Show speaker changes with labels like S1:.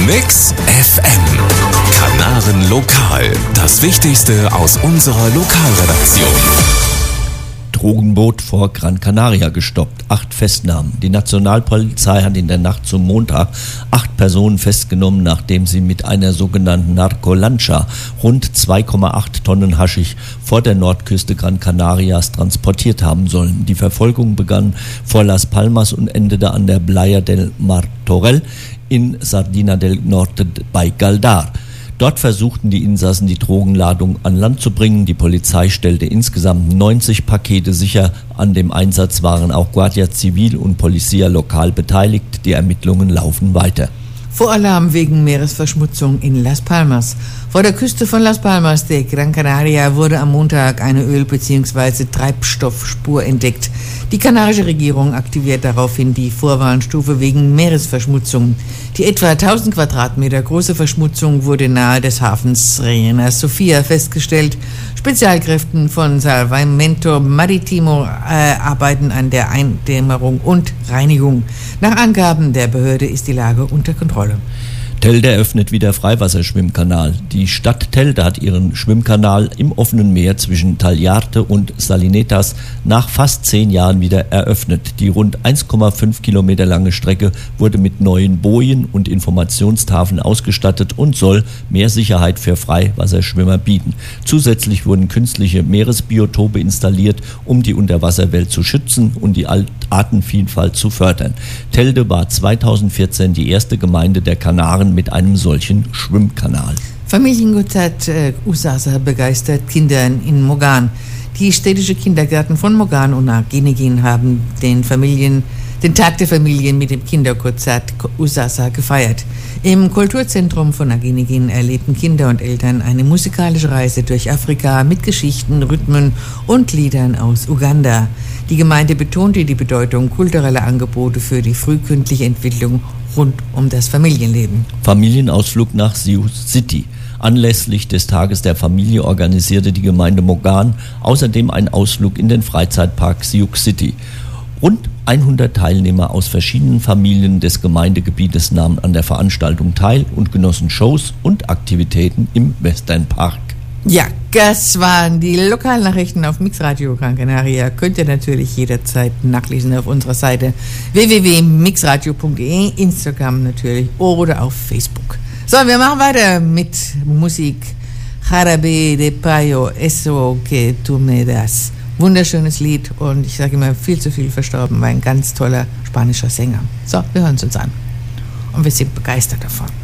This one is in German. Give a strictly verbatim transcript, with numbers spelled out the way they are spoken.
S1: Mix F M. Kanaren Lokal. Das Wichtigste aus unserer Lokalredaktion.
S2: Drogenboot vor Gran Canaria gestoppt. Acht Festnahmen. Die Nationalpolizei hat in der Nacht zum Montag acht Personen festgenommen, nachdem sie mit einer sogenannten Narcolancha rund zwei Komma acht Tonnen Haschisch vor der Nordküste Gran Canarias transportiert haben sollen. Die Verfolgung begann vor Las Palmas und endete an der Playa del Martorell in Sardina del Norte bei Galdar. Dort versuchten die Insassen, die Drogenladung an Land zu bringen. Die Polizei stellte insgesamt neunzig Pakete sicher. An dem Einsatz waren auch Guardia Civil und Policía Local beteiligt. Die Ermittlungen laufen weiter.
S3: Voralarm wegen Meeresverschmutzung in Las Palmas. Vor der Küste von Las Palmas de Gran Canaria wurde am Montag eine Öl- bzw. Treibstoffspur entdeckt. Die kanarische Regierung aktiviert daraufhin die Vorwarnstufe wegen Meeresverschmutzung. Die etwa tausend Quadratmeter große Verschmutzung wurde nahe des Hafens Reina Sofia festgestellt. Spezialkräften von Salvamento Maritimo äh, arbeiten an der Eindämmerung und Reinigung. Nach Angaben der Behörde ist die Lage unter Kontrolle.
S2: Telde eröffnet wieder Freiwasserschwimmkanal. Die Stadt Telde hat ihren Schwimmkanal im offenen Meer zwischen Tagliarte und Salinetas nach fast zehn Jahren wieder eröffnet. Die rund eins Komma fünf Kilometer lange Strecke wurde mit neuen Bojen und Informationstafeln ausgestattet und soll mehr Sicherheit für Freiwasserschwimmer bieten. Zusätzlich wurden künstliche Meeresbiotope installiert, um die Unterwasserwelt zu schützen und die Artenvielfalt zu fördern. Telde war zweitausendvierzehn die erste Gemeinde der Kanaren mit einem solchen Schwimmkanal.
S3: Familienkonzert äh, Usasa begeistert Kinder in Mogan. Die städtische Kindergärten von Mogan und Aginegin haben den Familien, den Tag der Familien mit dem Kinderkonzert Usasa gefeiert. Im Kulturzentrum von Aginegin erlebten Kinder und Eltern eine musikalische Reise durch Afrika mit Geschichten, Rhythmen und Liedern aus Uganda. Die Gemeinde betonte die Bedeutung kultureller Angebote für die frühkindliche Entwicklung rund um das Familienleben.
S2: Familienausflug nach Sioux City. Anlässlich des Tages der Familie organisierte die Gemeinde Mogan außerdem einen Ausflug in den Freizeitpark Sioux City. Rund hundert Teilnehmer aus verschiedenen Familien des Gemeindegebietes nahmen an der Veranstaltung teil und genossen Shows und Aktivitäten im Western Park.
S3: Ja, das waren die Lokalnachrichten auf Mixradio Gran Canaria. Könnt ihr natürlich jederzeit nachlesen auf unserer Seite w w w punkt mixradio punkt de, Instagram natürlich oder auf Facebook. So, wir machen weiter mit Musik. Jarabe de Payo, eso que tú me das. Wunderschönes Lied und ich sage immer, viel zu viel verstorben, war ein ganz toller spanischer Sänger. So, wir hören es uns an und wir sind begeistert davon.